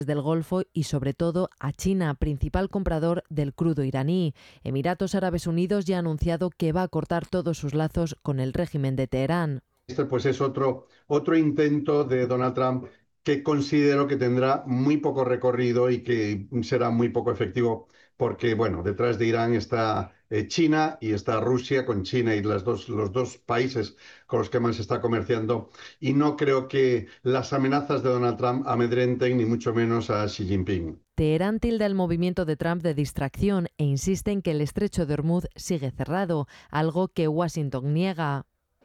del Golfo y sobre todo a China, principal comprador del crudo iraní. Emiratos Árabes Unidos ya ha anunciado que va a cortar todos sus lazos con el régimen de Teherán. Este pues es otro intento de Donald Trump que considero que tendrá muy poco recorrido y que será muy poco efectivo porque, bueno, detrás de Irán está China y está Rusia, con China y los dos países con los que más se está comerciando, y no creo que las amenazas de Donald Trump amedrenten ni mucho menos a Xi Jinping. Teherán tilda el movimiento de Trump de distracción e insiste en que el estrecho de Hormuz sigue cerrado, algo que Washington niega.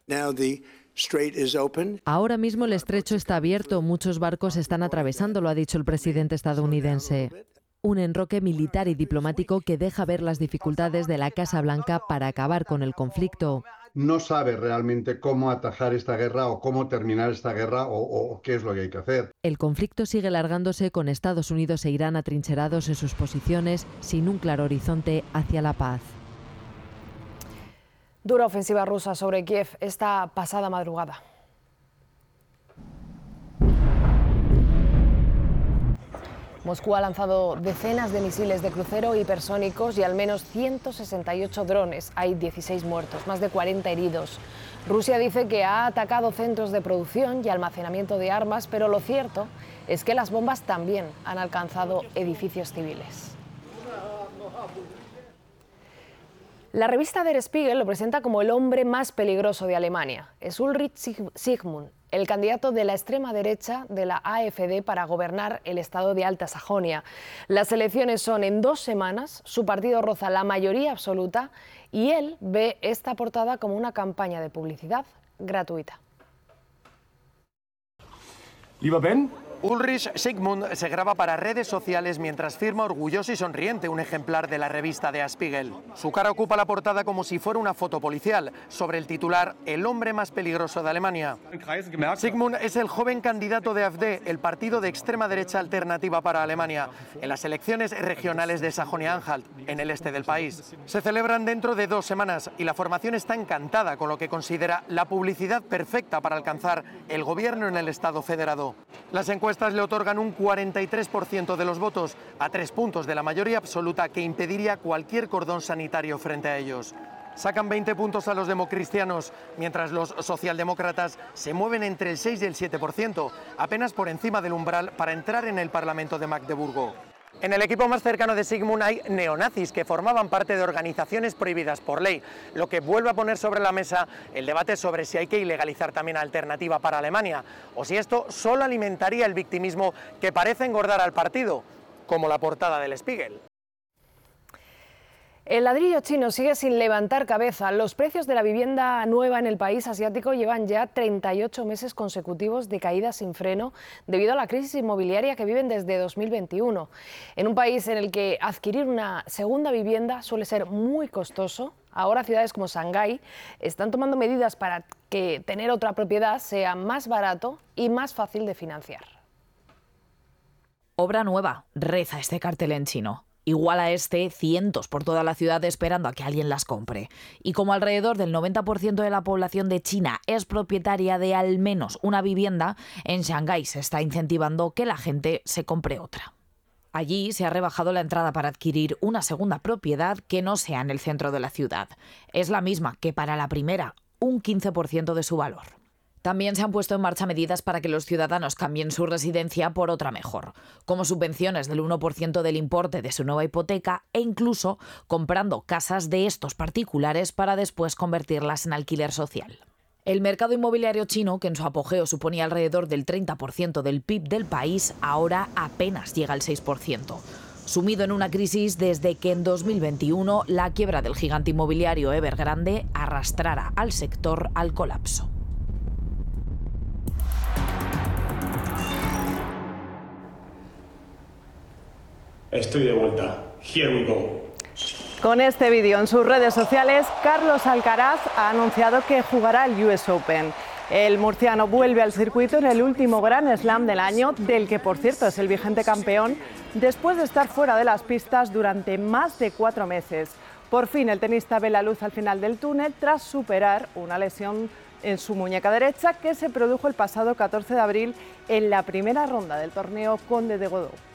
Ahora mismo el estrecho está abierto, muchos barcos están atravesándolo, ha dicho el presidente estadounidense. Un enroque militar y diplomático que deja ver las dificultades de la Casa Blanca para acabar con el conflicto. No sabe realmente cómo atajar esta guerra o cómo terminar esta guerra o qué es lo que hay que hacer. El conflicto sigue alargándose con Estados Unidos e Irán atrincherados en sus posiciones sin un claro horizonte hacia la paz. Dura ofensiva rusa sobre Kiev esta pasada madrugada. Moscú ha lanzado decenas de misiles de crucero hipersónicos y al menos 168 drones. Hay 16 muertos, más de 40 heridos. Rusia dice que ha atacado centros de producción y almacenamiento de armas, pero lo cierto es que las bombas también han alcanzado edificios civiles. La revista Der Spiegel lo presenta como el hombre más peligroso de Alemania. Es Ulrich Zygmunt, el candidato de la extrema derecha de la AfD para gobernar el estado de Alta Sajonia. Las elecciones son en 2 semanas, su partido roza la mayoría absoluta y él ve esta portada como una campaña de publicidad gratuita. Lieber Ben, Ulrich Zygmunt se graba para redes sociales mientras firma orgulloso y sonriente un ejemplar de la revista Der Spiegel. Su cara ocupa la portada como si fuera una foto policial, sobre el titular "El hombre más peligroso de Alemania". Zygmunt es el joven candidato de AfD, el partido de extrema derecha alternativa para Alemania, en las elecciones regionales de Sajonia-Anhalt, en el este del país. Se celebran dentro de 2 semanas y la formación está encantada con lo que considera la publicidad perfecta para alcanzar el gobierno en el Estado federado. Las encuestas le otorgan un 43% de los votos, a 3 puntos de la mayoría absoluta que impediría cualquier cordón sanitario frente a ellos. Sacan 20 puntos a los democristianos, mientras los socialdemócratas se mueven entre el 6 y el 7%, apenas por encima del umbral para entrar en el Parlamento de Magdeburgo. En el equipo más cercano de Zygmunt hay neonazis que formaban parte de organizaciones prohibidas por ley, lo que vuelve a poner sobre la mesa el debate sobre si hay que ilegalizar también Alternativa para Alemania, o si esto solo alimentaría el victimismo que parece engordar al partido, como la portada del Spiegel. El ladrillo chino sigue sin levantar cabeza. Los precios de la vivienda nueva en el país asiático llevan ya 38 meses consecutivos de caída sin freno debido a la crisis inmobiliaria que viven desde 2021. En un país en el que adquirir una segunda vivienda suele ser muy costoso, ahora ciudades como Shanghái están tomando medidas para que tener otra propiedad sea más barato y más fácil de financiar. Obra nueva, reza este cartel en chino. Igual a este, cientos por toda la ciudad esperando a que alguien las compre. Y como alrededor del 90% de la población de China es propietaria de al menos una vivienda, en Shanghái se está incentivando que la gente se compre otra. Allí se ha rebajado la entrada para adquirir una segunda propiedad que no sea en el centro de la ciudad. Es la misma que para la primera, un 15% de su valor. También se han puesto en marcha medidas para que los ciudadanos cambien su residencia por otra mejor, como subvenciones del 1% del importe de su nueva hipoteca e incluso comprando casas de estos particulares para después convertirlas en alquiler social. El mercado inmobiliario chino, que en su apogeo suponía alrededor del 30% del PIB del país, ahora apenas llega al 6%. Sumido en una crisis desde que en 2021 la quiebra del gigante inmobiliario Evergrande arrastrara al sector al colapso. Estoy de vuelta. Here we go. Con este vídeo en sus redes sociales, Carlos Alcaraz ha anunciado que jugará el US Open. El murciano vuelve al circuito en el último Grand Slam del año, del que por cierto es el vigente campeón, después de estar fuera de las pistas durante más de 4 meses. Por fin el tenista ve la luz al final del túnel tras superar una lesión en su muñeca derecha, que se produjo el pasado 14 de abril en la primera ronda del torneo Conde de Godó.